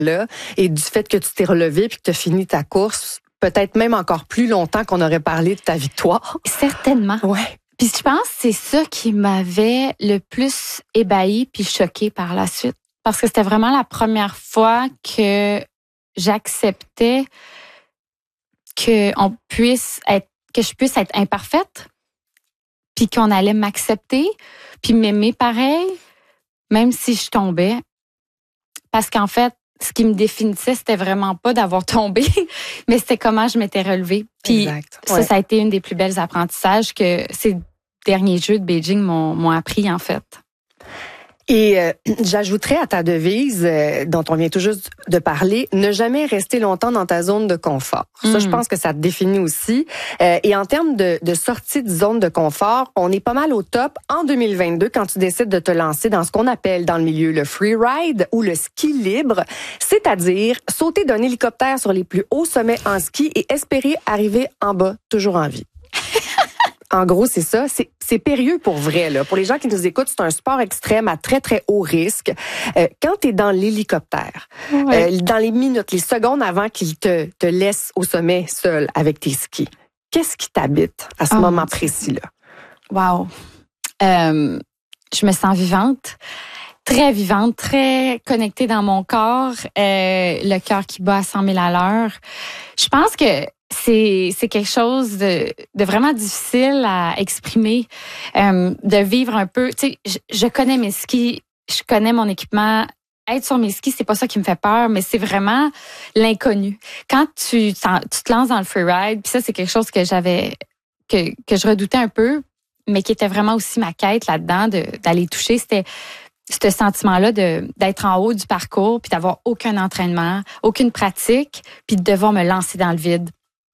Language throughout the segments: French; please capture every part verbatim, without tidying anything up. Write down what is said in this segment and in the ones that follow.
là et du fait que tu t'es relevé puis que tu as fini ta course, peut-être même encore plus longtemps qu'on aurait parlé de ta victoire. Certainement. Ouais. Puis je pense que c'est ça qui m'avait le plus ébahie puis choquée par la suite. Parce que c'était vraiment la première fois que j'acceptais que on puisse être, que je puisse être imparfaite, puis qu'on allait m'accepter, puis m'aimer pareil, même si je tombais. Parce qu'en fait, ce qui me définissait, c'était vraiment pas d'avoir tombé, mais c'était comment je m'étais relevée. Puis exact. ça, Ouais. ça a été une des plus belles apprentissages que ces derniers Jeux de Beijing m'ont, m'ont appris, en fait. Et euh, j'ajouterais à ta devise, euh, dont on vient tout juste de parler, ne jamais rester longtemps dans ta zone de confort. Ça, Mm. je pense que ça te définit aussi. Euh, et en termes de, de sortie de zone de confort, on est pas mal au top en deux mille vingt-deux quand tu décides de te lancer dans ce qu'on appelle dans le milieu le free ride ou le ski libre, c'est-à-dire sauter d'un hélicoptère sur les plus hauts sommets en ski et espérer arriver en bas toujours en vie. En gros, c'est ça. C'est, c'est périlleux pour vrai, là. Pour les gens qui nous écoutent, c'est un sport extrême à très, très haut risque. Euh, quand tu es dans l'hélicoptère, Ouais. euh, dans les minutes, les secondes avant qu'il te, te laisse au sommet seul avec tes skis, qu'est-ce qui t'habite à ce Oh, moment mon Dieu. précis-là? Wow. Euh, je me sens vivante, très vivante, très connectée dans mon corps, euh, le cœur qui bat à cent mille à l'heure. Je pense que c'est c'est quelque chose de, de vraiment difficile à exprimer, euh, de vivre un peu. Tu sais, je, je connais mes skis, je connais mon équipement. Être sur mes skis, c'est pas ça qui me fait peur, mais c'est vraiment l'inconnu. Quand tu, tu te lances dans le freeride, puis ça, c'est quelque chose que j'avais, que, que je redoutais un peu, mais qui était vraiment aussi ma quête là-dedans, de, d'aller toucher, c'était ce sentiment-là de, d'être en haut du parcours, puis d'avoir aucun entraînement, aucune pratique, puis de devoir me lancer dans le vide.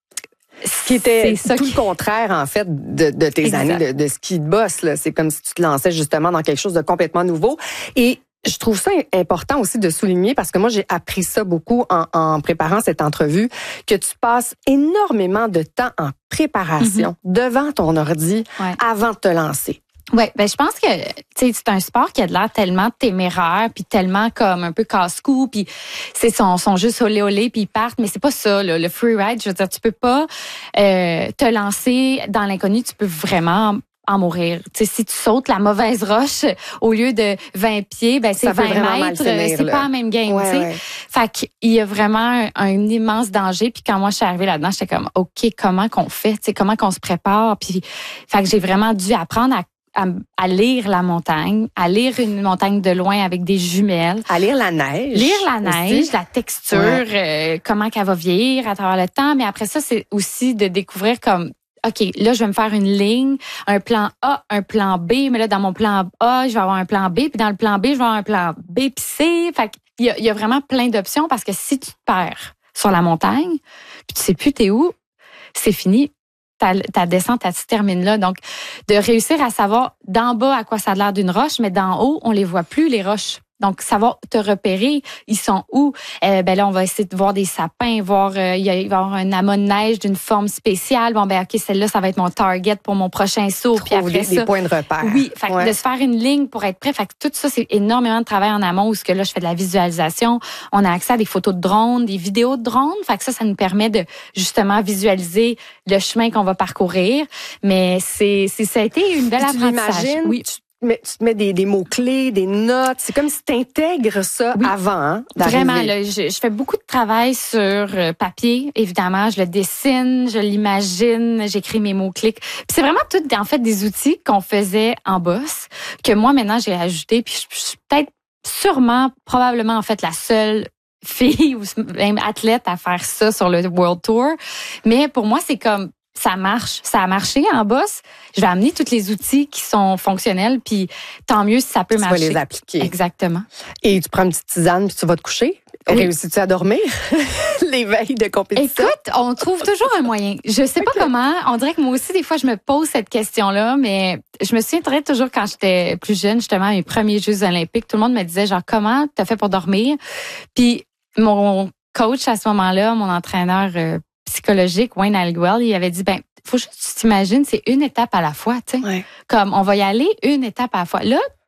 Ce qui était C'est ça tout qui- le contraire, en fait, de, de tes Exact. années de, de ski de boss, là. C'est comme si tu te lançais justement dans quelque chose de complètement nouveau. Et je trouve ça important aussi de souligner, parce que moi, j'ai appris ça beaucoup en, en préparant cette entrevue, que tu passes énormément de temps en préparation mm-hmm. devant ton ordi Ouais. avant de te lancer. Oui, ben je pense que tu sais c'est un sport qui a de l'air tellement téméraire puis tellement comme un peu casse-cou puis c'est sont sont juste olé olé puis ils partent, mais c'est pas ça là. Le freeride, je veux dire, tu peux pas euh, te lancer dans l'inconnu, tu peux vraiment en mourir. Tu sais, si tu sautes la mauvaise roche au lieu de vingt pieds, ben c'est Ça peut vingt vraiment mal mètres, finir, c'est là. pas la même game, Ouais, tu sais. ouais. Fait qu'il y a vraiment un, un immense danger. Puis quand moi je suis arrivée là-dedans, j'étais comme OK, comment qu'on fait, tu sais, comment qu'on se prépare. Puis fait que j'ai vraiment dû apprendre à À, à lire la montagne, à lire une montagne de loin avec des jumelles. À lire la neige. Lire la neige, aussi. la texture, Ouais. euh, comment qu'elle va vieillir à travers le temps. Mais après ça, c'est aussi de découvrir comme, OK, là, je vais me faire une ligne, un plan A, un plan B. Mais là, dans mon plan A, je vais avoir un plan B. Puis dans le plan B, je vais avoir un plan B puis C. Fait qu'il y a, il y a vraiment plein d'options parce que si tu te perds sur la montagne, puis tu sais plus t'es où, c'est fini. Ta, ta descente, elle se termine là. Donc, de réussir à savoir d'en bas à quoi ça a l'air d'une roche, mais d'en haut, on les voit plus, les roches. Donc, savoir te repérer, ils sont où? Euh, ben là, on va essayer de voir des sapins, voir, euh, il, y a, il va y avoir un amas de neige d'une forme spéciale. Bon, ben OK, celle-là, ça va être mon target pour mon prochain saut. Puis Trouve après des, ça, des points de repère. oui, fait que Ouais. de se faire une ligne pour être prêt. Fait que tout ça, c'est énormément de travail en amont où ce que là, je fais de la visualisation. On a accès à des photos de drone, des vidéos de drone. Fait que ça, ça nous permet de justement visualiser le chemin qu'on va parcourir. Mais c'est, c'est ça a été une belle Puis tu apprentissage. l'imagines, Oui. tu, te mets, tu te mets des, des mots-clés, des notes. C'est comme si tu intègres ça Oui. avant hein, d'arriver. Vraiment, là, je, je fais beaucoup de travail sur euh, papier, évidemment. Je le dessine, je l'imagine, j'écris mes mots-clics. Puis c'est vraiment tout, en fait, des outils qu'on faisait en boss, que moi, maintenant, j'ai ajouté. Puis je, je suis peut-être, sûrement, probablement, en fait, la seule fille ou même athlète à faire ça sur le World Tour. Mais pour moi, c'est comme... ça marche, ça a marché en boss. Je vais amener tous les outils qui sont fonctionnels, puis tant mieux si ça peut Tu marcher. vas les appliquer. Exactement. Et tu prends une petite tisane puis tu vas te coucher. Oui. Réussis-tu à dormir les veilles de compétition? Écoute, on trouve toujours un moyen. Je sais pas Okay. comment. On dirait que moi aussi, des fois, je me pose cette question-là, mais je me souviendrai toujours quand j'étais plus jeune, justement, à mes premiers Jeux olympiques, tout le monde me disait, genre, comment t'as fait pour dormir? Puis mon coach à ce moment-là, mon entraîneur euh, psychologique, Wayne Aldwell, il avait dit, ben, faut juste que tu t'imagines, c'est une étape à la fois, tu sais. Ouais. Comme, on va y aller une étape à la fois. Là,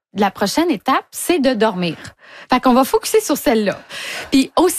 la prochaine étape, c'est de dormir. Fait qu'on va focuser sur celle-là. Puis aussi,